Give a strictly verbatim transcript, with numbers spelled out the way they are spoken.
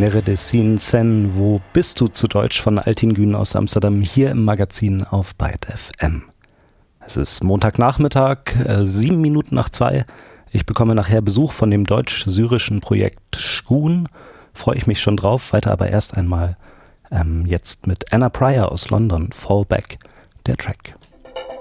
Neredesin Sen, wo bist du zu Deutsch von Altin Gün aus Amsterdam, hier im Magazin auf Byte F M. Es ist Montagnachmittag, äh, sieben Minuten nach zwei. Ich bekomme nachher Besuch von dem deutsch-syrischen Projekt Shkoon. Freue ich mich schon drauf, weiter aber erst einmal ähm, jetzt mit Anna Pryor aus London, Fallback, der Track.